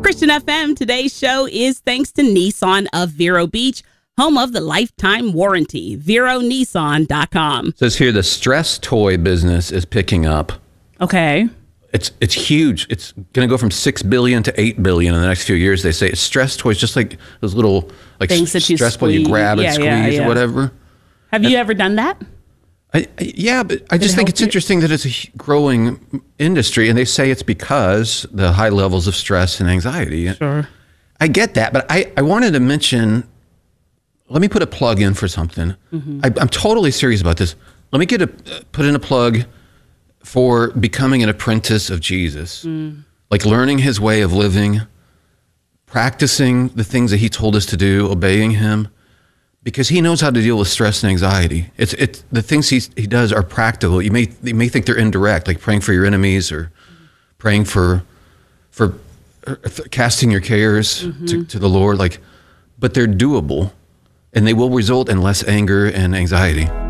Christian FM. Today's show is thanks to Nissan of Vero Beach, home of the lifetime warranty. VeroNissan.com. Says here the stress toy business is picking up. Okay. It's huge. It's going to go from 6 billion to 8 billion in the next few years. They say stress toys, just like those little like things that stress ball you grab and squeeze or whatever. Have you ever done that? Yeah, but I just think it's interesting that it's a growing industry, and they say it's because the high levels of stress and anxiety. Sure. I get that, but I wanted to mention, let me put a plug in for something. Mm-hmm. I'm totally serious about this. Let me put in a plug for becoming an apprentice of Jesus, like learning his way of living, practicing the things that he told us to do, obeying him. Because he knows how to deal with stress and anxiety. It's the things he does are practical. You may think they're indirect, like praying for your enemies or praying for casting your cares to the Lord. But they're doable, and they will result in less anger and anxiety.